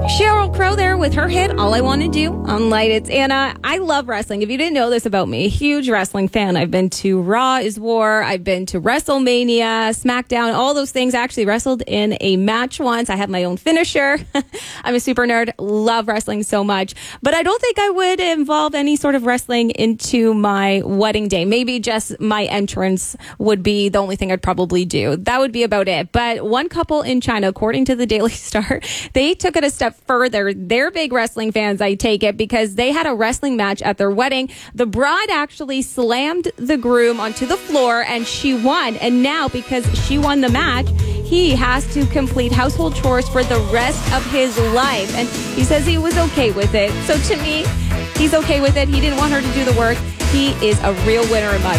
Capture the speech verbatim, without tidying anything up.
Sheryl Crow there with her hit, All I Want to Do on Light. It's Anna. I love wrestling. If you didn't know this about me, huge wrestling fan. I've been to Raw is War. I've been to WrestleMania, SmackDown, all those things. I actually wrestled in a match once. I have my own finisher. I'm a super nerd. Love wrestling so much. But I don't think I would involve any sort of wrestling into my wedding day. Maybe just my entrance would be the only thing I'd probably do. That would be about it. But one couple in China, according to the Daily Star, they took it a step further. They're big wrestling fans, I take it, because they had a wrestling match at their wedding. The bride actually slammed the groom onto the floor and she won. And now, because she won the match, he has to complete household chores for the rest of his life. And he says he was okay with it. So to me, he's okay with it. He didn't want her to do the work. He is a real winner in my